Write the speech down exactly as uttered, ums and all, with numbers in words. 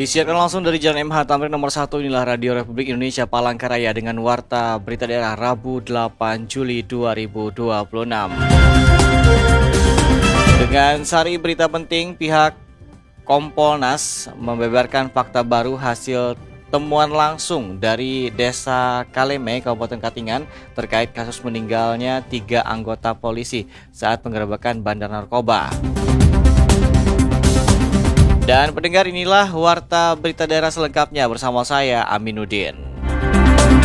Disiarkan langsung dari Jalan M H Tamrin nomor satu, inilah Radio Republik Indonesia Palangkaraya dengan warta berita daerah Rabu delapan Juli dua ribu dua puluh enam. Dengan sari berita penting, pihak Kompolnas membeberkan fakta baru hasil temuan langsung dari Desa Kaleme, Kabupaten Katingan terkait kasus meninggalnya tiga anggota polisi saat penggerebekan bandar narkoba. Dan pendengar, inilah warta berita daerah selengkapnya bersama saya Aminuddin.